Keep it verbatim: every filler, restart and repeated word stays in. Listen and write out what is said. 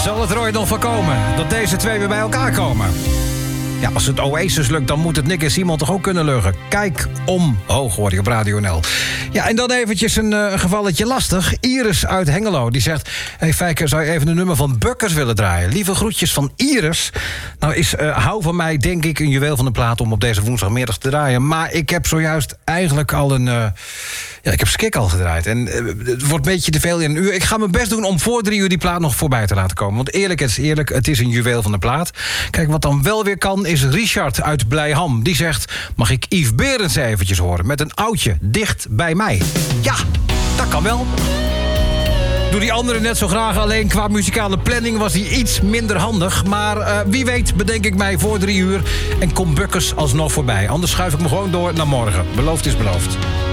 Zal het er ooit nog voorkomen dat deze twee weer bij elkaar komen? Ja, als het Oasis lukt, dan moet het Nick en Simon toch ook kunnen lukken. Kijk omhoog, hoor je op Radio N L. Ja, en dan eventjes een uh, gevalletje lastig. Iris uit Hengelo, die zegt... Hey Fijke, zou je even een nummer van Bukkers willen draaien? Lieve groetjes van Iris. Nou is uh, Hou van mij, denk ik, een juweel van de plaat... om op deze woensdagmiddag te draaien. Maar ik heb zojuist eigenlijk al een... Uh, ja, ik heb Skik al gedraaid. En uh, het wordt een beetje te veel in een uur. Ik ga mijn best doen om voor drie uur die plaat nog voorbij te laten komen. Want eerlijk is eerlijk, het is een juweel van de plaat. Kijk, wat dan wel weer kan, is Richard uit Blijham. Die zegt, mag ik Yves Berends eventjes horen... met een oudje dicht bij mij? Ja, dat kan wel. Doe die andere net zo graag, alleen qua muzikale planning was die iets minder handig. Maar uh, wie weet bedenk ik mij voor drie uur en komt Bukkers alsnog voorbij. Anders schuif ik me gewoon door naar morgen. Beloofd is beloofd.